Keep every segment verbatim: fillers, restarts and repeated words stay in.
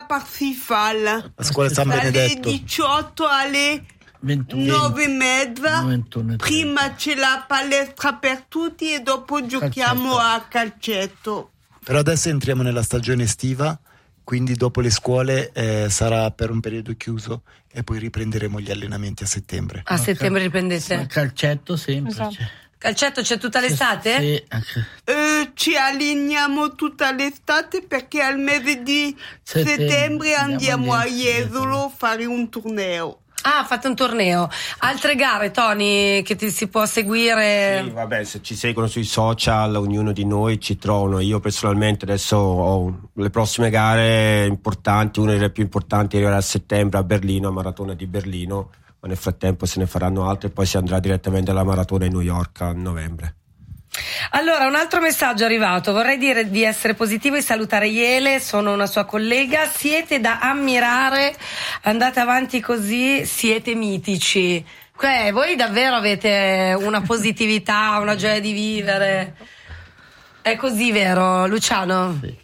Parsifal. La scuola San Benedetto. Dalle diciotto alle ventuno, nove e mezza. ventuno, Prima c'è la palestra per tutti e dopo giochiamo calcetto. a calcetto. Però adesso entriamo nella stagione estiva, quindi dopo le scuole eh, sarà per un periodo chiuso e poi riprenderemo gli allenamenti a settembre. A settembre riprendete? Calcetto sempre. Esatto. C'è. Calcetto c'è tutta l'estate? Sì. Eh, ci alleniamo tutta l'estate perché al mese di settembre, settembre andiamo a Jesolo a fare un torneo. Ah, fate un torneo. Altre gare, Tony, che ti si può seguire? Sì, vabbè, se ci seguono sui social, ognuno di noi ci trovano. Io personalmente adesso ho le prossime gare importanti, una delle più importanti arriverà a settembre a Berlino, a Maratona di Berlino, ma nel frattempo se ne faranno altre e poi si andrà direttamente alla Maratona in New York a novembre. Allora, un altro messaggio è arrivato. Vorrei dire di essere positivo e salutare Iele, sono una sua collega. Siete da ammirare, andate avanti così, siete mitici. Que, voi davvero avete una positività, una gioia di vivere. È così, vero, Luciano? Sì.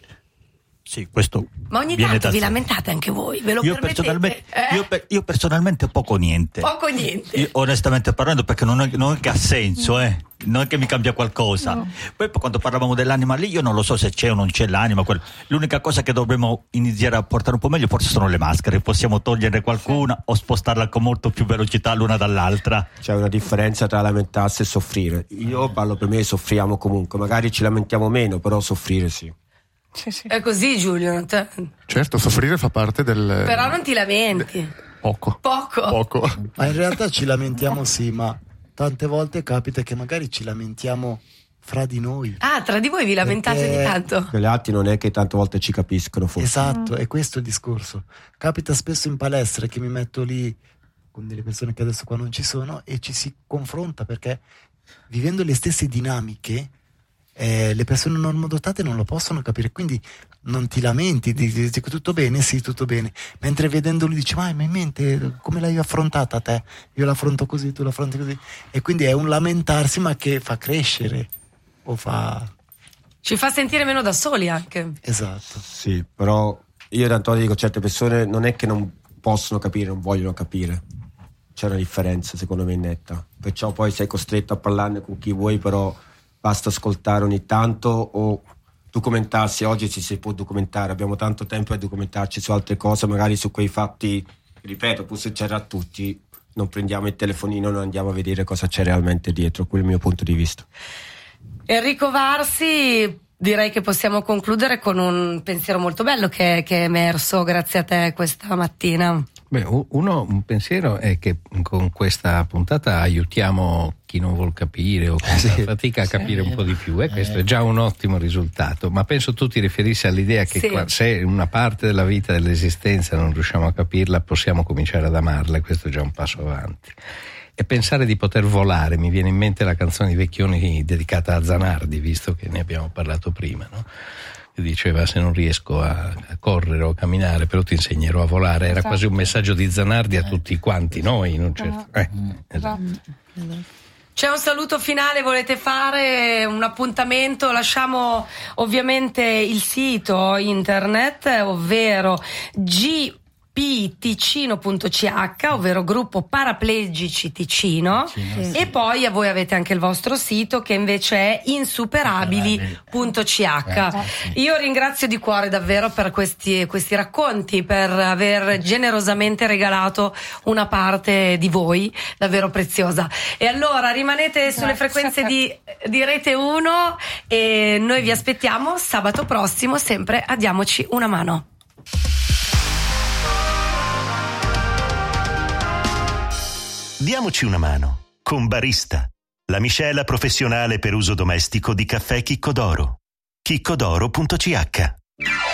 Sì, questo. Ma ogni viene tanto da vi sé. lamentate anche voi, ve lo io permettete? personalmente, Eh? io, per, io personalmente poco niente. Poco niente. Io, onestamente parlando, perché non è, non è che ha senso, eh. Non è che mi cambia qualcosa. No. Poi quando parlavamo dell'anima lì, io non lo so se c'è o non c'è l'anima. Quello. L'unica cosa che dovremmo iniziare a portare un po' meglio forse sono le maschere. Possiamo toglierne qualcuna sì. o spostarla con molto più velocità l'una dall'altra. C'è una differenza tra lamentarsi e soffrire. Io parlo per me, soffriamo comunque. Magari ci lamentiamo meno, però soffrire sì. Sì, sì. È così, Giulio. Te... Certo, soffrire fa parte del... Però non ti lamenti. Poco. Poco. Poco. Ma in realtà ci lamentiamo sì, ma tante volte capita che magari ci lamentiamo fra di noi. Ah, tra di voi vi lamentate Perché... ogni tanto? Per gli altri non è che tante volte ci capiscono forse. Esatto, è questo il discorso. Capita spesso in palestra che mi metto lì con delle persone che adesso qua non ci sono e ci si confronta perché vivendo le stesse dinamiche Eh, le persone normodotate non lo possono capire, quindi non ti lamenti, dici tutto bene, sì, tutto bene, mentre vedendolo dici ma in mente come l'hai affrontata te? Io l'affronto così, tu l'affronti così, e quindi è un lamentarsi ma che fa crescere o fa ci fa sentire meno da soli anche. Esatto. Sì, però io da Antonio dico certe persone non è che non possono capire, non vogliono capire, c'è una differenza secondo me netta, perciò poi sei costretto a parlarne con chi vuoi, però basta ascoltare ogni tanto o documentarsi. Oggi ci si può documentare, abbiamo tanto tempo per documentarci su altre cose, magari su quei fatti, ripeto, può succedere a tutti, non prendiamo il telefonino, non andiamo a vedere cosa c'è realmente dietro, quello è il mio punto di vista. Enrico Varsi, direi che possiamo concludere con un pensiero molto bello che, che è emerso grazie a te questa mattina. Beh, uno, un pensiero è che con questa puntata aiutiamo chi non vuol capire o chi fa fatica a capire un po' di più, e eh? questo è già un ottimo risultato, ma penso tu ti riferissi all'idea che sì. qua, se una parte della vita, dell'esistenza non riusciamo a capirla, possiamo cominciare ad amarla, e questo è già un passo avanti. E pensare di poter volare, mi viene in mente la canzone di Vecchioni dedicata a Zanardi, visto che ne abbiamo parlato prima, no? Che diceva se non riesco a, a correre o a camminare però ti insegnerò a volare. Era esatto. quasi un messaggio di Zanardi a tutti quanti noi in un certo eh, esatto. C'è un saluto finale, volete fare un appuntamento? Lasciamo ovviamente il sito internet, ovvero g p ticino punto c h, ovvero gruppo paraplegici Ticino, Ticino sì. e poi a voi avete anche il vostro sito che invece è insuperabili punto c h. Io ringrazio di cuore davvero per questi, questi racconti, per aver generosamente regalato una parte di voi davvero preziosa. E allora rimanete sulle frequenze di, di Rete uno e noi vi aspettiamo sabato prossimo, sempre a Diamoci una mano. Diamoci una mano con Barista, la miscela professionale per uso domestico di caffè Chicco d'Oro. chicco d'oro punto c h